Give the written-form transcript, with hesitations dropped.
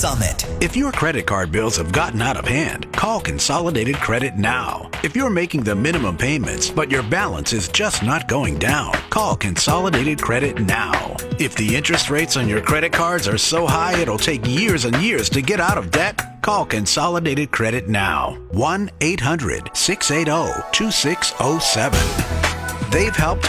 Summit. If your credit card bills have gotten out of hand, call Consolidated Credit now. If you're making the minimum payments, but your balance is just not going down, call Consolidated Credit now. If the interest rates on your credit cards are so high it'll take years and years to get out of debt, call Consolidated Credit now. 1-800-680-2607. They've helped